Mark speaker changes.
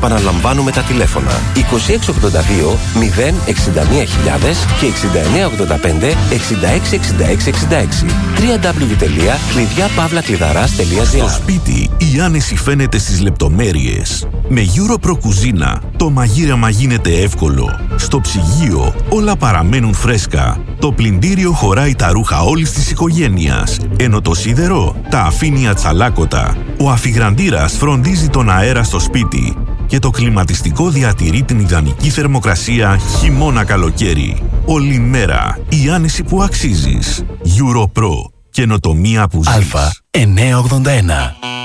Speaker 1: Επαναλαμβάνουμε τα τηλέφωνα 2682 069.000 και 6985 666666. www.κλειδιαπαύλακλειδαράς.gr.
Speaker 2: Στο σπίτι η άνεση φαίνεται στις λεπτομέρειες. Με EuroPro κουζίνα το μαγείρεμα γίνεται εύκολο. Στο ψυγείο όλα παραμένουν φρέσκα. Το πλυντήριο χωράει τα ρούχα όλης της οικογένειας, ενώ το σίδερο τα αφήνει ατσαλάκωτα. Ο αφιγραντήρας φροντίζει τον αέρα στο σπίτι και το κλιματιστικό διατηρεί την ιδανική θερμοκρασία χειμώνα-καλοκαίρι. Όλη μέρα η άνεση που αξίζεις. EuroPro. Καινοτομία που ζεις.
Speaker 3: Α981.